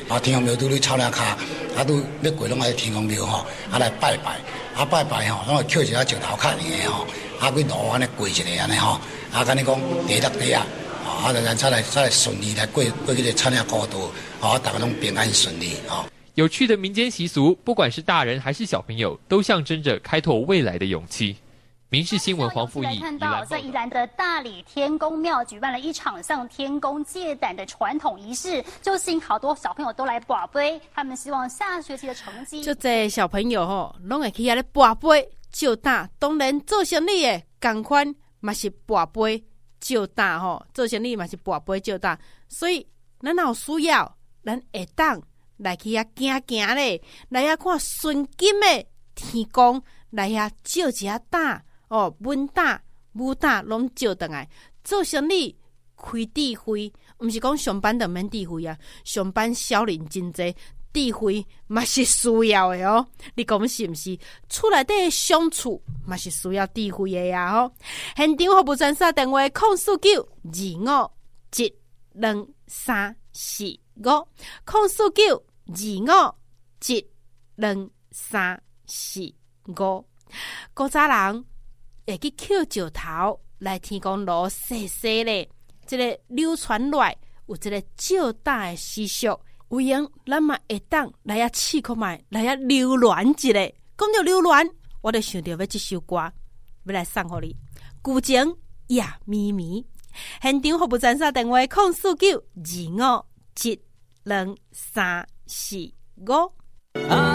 天公庙拄咧草嶺骹，拄要过拢爱天公庙吼，来拜拜，拜拜吼，拢会捡一个石头较硬吼，几路安尼过一个安尼吼，甲你讲地落地啊，再来顺利来过去个草岭古道，大家拢平安顺利吼。 有趣的民间习俗，不管是大人还是小朋友，都象征着开拓未来的勇气。民视新闻黄富义看到在宜兰的大理天公庙举办了一场向天公借胆的传统仪式，就吸引好多小朋友都来跋杯，他们希望下学期的成绩。 就这小朋友吼，拢会去遐咧跋杯借胆，当然做生意的同款嘛是跋杯借胆吼，做生意嘛是跋杯借胆，所以咱有需要，咱会当来去遐行行咧，来遐看纯金的天公，来遐借一下胆。文大、武大拢借倒来做生意，开智慧，毋是讲上班就免智慧啊，上班少人真济，智慧嘛是需要的哦。你讲是毋是？厝内底相处嘛是需要智慧的呀吼。现场服务专线电话049-25345，049-257-2345。古早人会去捡石头来天公炉洗洗咧，这个流传来有这个借胆的习俗，有闲咱嘛会当来遐试看卖，来遐流连一下。讲到流连，我就想到要这首歌，要来送给你。古井夜咪咪，现场服务专线电话049-257-2345。